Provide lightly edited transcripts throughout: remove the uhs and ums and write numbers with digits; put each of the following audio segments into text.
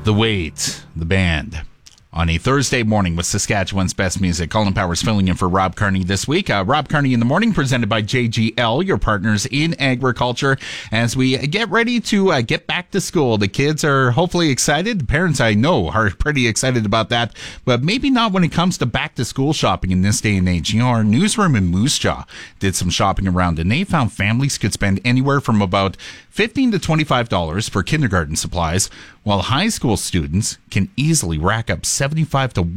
The Wait, the band. On a Thursday morning with Saskatchewan's best music. Colin Powers filling in for Rob Carney this week. Rob Carney in the Morning, presented by JGL, your partners in agriculture. As we get ready to get back to school, the kids are hopefully excited. The parents, I know, are pretty excited about that, but maybe not when it comes to back to school shopping in this day and age. You know, our newsroom in Moose Jaw did some shopping around, and they found families could spend anywhere from about $15 to $25 for kindergarten supplies, while high school students can easily rack up $75 to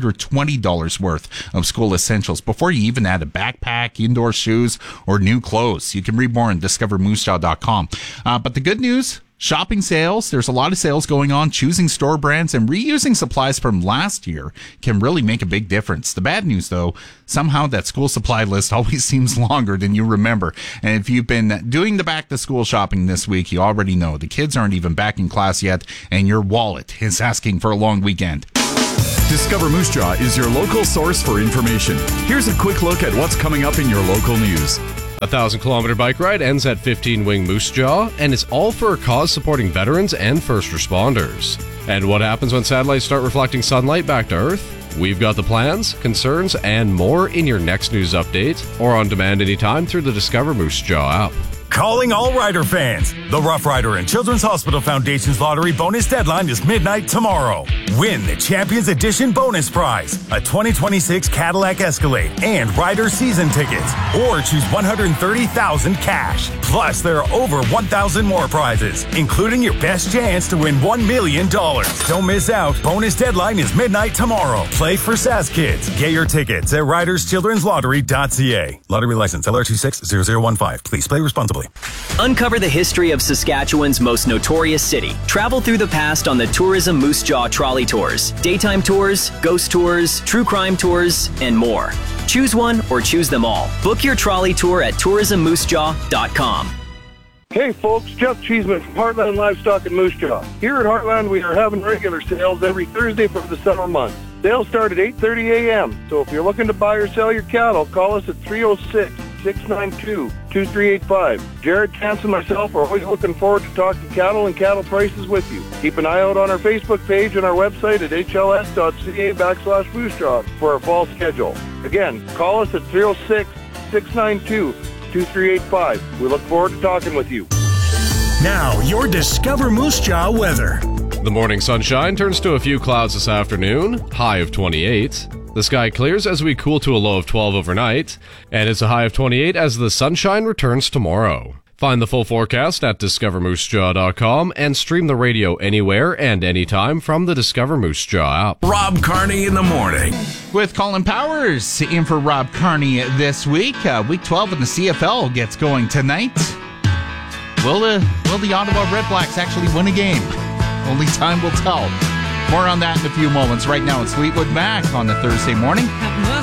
$120 worth of school essentials before you even add a backpack, indoor shoes, or new clothes. You can read more on discovermoosejaw.com. But the good news, shopping sales, there's a lot of sales going on. Choosing store brands and reusing supplies from last year can really make a big difference. The bad news, though, somehow that school supply list always seems longer than you remember. And if you've been doing the back to school shopping this week, you already know the kids aren't even back in class yet, and your wallet is asking for a long weekend. Discover Moose Jaw is your local source for information. Here's a quick look at what's coming up in your local news. A 1,000-kilometer bike ride ends at 15 Wing Moose Jaw, and it's all for a cause supporting veterans and first responders. And what happens when satellites start reflecting sunlight back to Earth? We've got the plans, concerns, and more in your next news update, or on demand anytime through the Discover Moose Jaw app. Calling all Rider fans. The Rough Rider and Children's Hospital Foundation's lottery bonus deadline is midnight tomorrow. Win the Champions Edition bonus prize, a 2026 Cadillac Escalade and Rider season tickets, or choose $130,000 cash. Plus, there are over 1,000 more prizes, including your best chance to win $1 million. Don't miss out. Bonus deadline is midnight tomorrow. Play for SAS Kids. Get your tickets at riderschildrenslottery.ca. Lottery license LR260015. Please play responsibly. Uncover the history of Saskatchewan's most notorious city. Travel through the past on the Tourism Moose Jaw Trolley Tours. Daytime tours, ghost tours, true crime tours, and more. Choose one or choose them all. Book your trolley tour at tourismmoosejaw.com. Hey folks, Jeff Cheeseman from Heartland Livestock in Moose Jaw. Here at Heartland, we are having regular sales every Thursday for the summer months. Sales start at 8:30 a.m. So if you're looking to buy or sell your cattle, call us at 306-692-2385. Jared, Chance, and myself are always looking forward to talking cattle and cattle prices with you. Keep an eye out on our Facebook page and our website at hls.ca/Moose Jaw for our fall schedule. Again, call us at 306-692-2385. We look forward to talking with you. Now, your Discover Moose Jaw weather. The morning sunshine turns to a few clouds this afternoon, high of 28. The sky clears as we cool to a low of 12 overnight, and it's a high of 28 as the sunshine returns tomorrow. Find the full forecast at discovermoosejaw.com and stream the radio anywhere and anytime from the Discover Moose Jaw app. Rob Carney in the morning. With Colin Powers in for Rob Carney this week. Week 12 in the CFL gets going tonight. Will the Ottawa Red Blacks actually win a game? Only time will tell. More on that in a few moments. Right now, it's Fleetwood Mac on the Thursday morning.